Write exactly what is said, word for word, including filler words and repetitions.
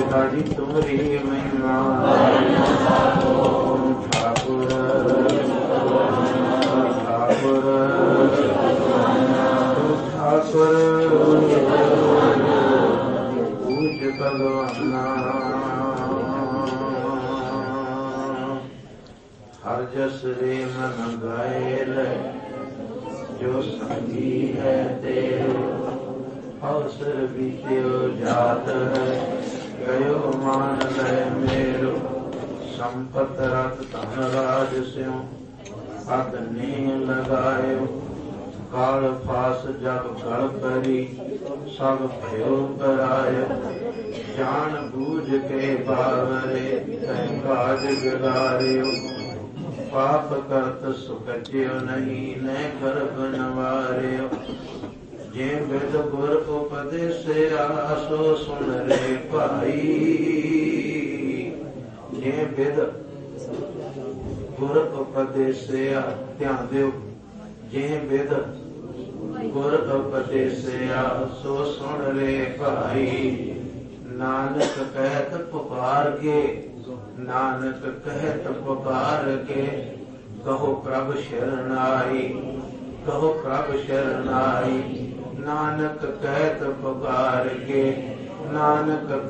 ताजी तुमरी महिमा ठाकुर ठाकुर ठाकुर पूज भगवाना हर जस रे मन गायल जो संगी है तेरे अवसर बीत्यो जात है गयो मान लय मेरो संपत रत धन राज स्यों अत ने लगायो काल फास जब गल करी सब भयो करायो जान बूझ के बावरे तैं काज बिगाड़ियो पाप करत सुखज्यो नहीं न कर बनवारियो जे विद गुर उपदेसे आसो सुन रे भाई जे विद गुर उपदेसे ध्यान दियो जे विद गुर उपदेसिया सो सुन रे भाई नानक कहत पुकार के नानक कहत पुकार के कहो प्रभ शरणाई कहो प्रभ शरणाई नानक कहत पुकार के नानक